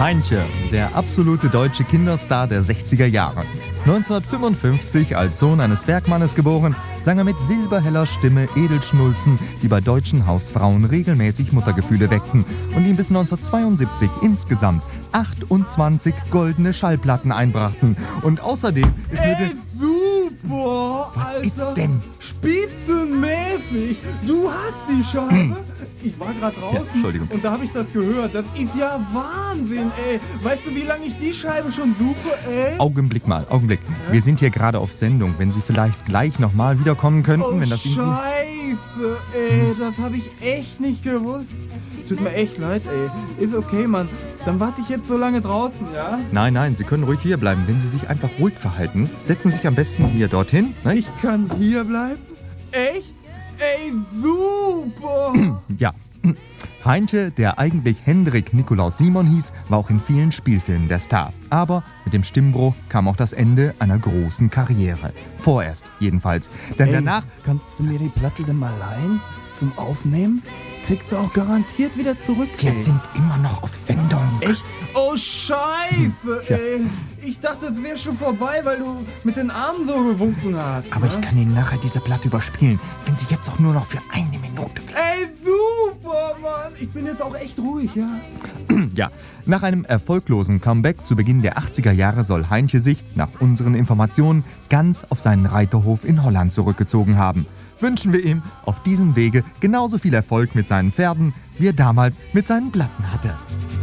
Heintje, der absolute deutsche Kinderstar der 60er Jahre. 1955 als Sohn eines Bergmannes geboren, sang er mit silberheller Stimme Edelschnulzen, die bei deutschen Hausfrauen regelmäßig Muttergefühle weckten und ihm bis 1972 insgesamt 28 goldene Schallplatten einbrachten. Und außerdem ist mit Super! Was Alter. ist denn? Spitzenmäßig! Du hast die Scheibe! Ich war gerade draußen Entschuldigung. und da habe ich das gehört. Das ist ja Wahnsinn, ey! Weißt du, wie lange ich die Scheibe schon suche, ey? Augenblick. Wir sind hier gerade auf Sendung. Wenn Sie vielleicht gleich nochmal wiederkommen könnten, Oh, wenn das irgendwie... Scheiße, ey! Das habe ich echt nicht gewusst. Tut mir echt leid, ey. Ist okay, Mann. Dann warte ich jetzt so lange draußen, ja? Nein, Sie können ruhig hier bleiben. Wenn Sie sich einfach ruhig verhalten, setzen Sie sich am besten hier dorthin. Ne? Ich kann hier bleiben? Echt? Ey, super! Ja. Heintje, der eigentlich Hendrik Nikolaus Simon hieß, war auch in vielen Spielfilmen der Star. Aber mit dem Stimmbruch kam auch das Ende einer großen Karriere. Vorerst jedenfalls. Denn danach... Kannst du mir die Platte denn mal leihen zum Aufnehmen? Kriegst du auch garantiert wieder zurück. Wir ey. sind immer noch auf Sendung. Echt? Oh, Scheiße, Tja. ey. Ich dachte, es wäre schon vorbei, weil du mit den Armen so gewunken hast. Aber ne? ich kann Ihnen nachher diese Platte überspielen, wenn Sie jetzt auch nur noch für eine Minute bleiben. Ey, super, Mann. Ich bin jetzt auch echt ruhig, ja? Ja, nach einem erfolglosen Comeback zu Beginn der 80er Jahre soll Heintje sich, nach unseren Informationen, ganz auf seinen Reiterhof in Holland zurückgezogen haben. Wünschen wir ihm auf diesem Wege genauso viel Erfolg mit seinen Pferden, wie er damals mit seinen Platten hatte.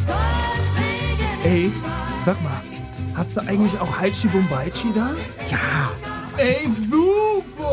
Ey, sag mal, hast du eigentlich auch Haichi Bombaichi da? Ja, Ey, super!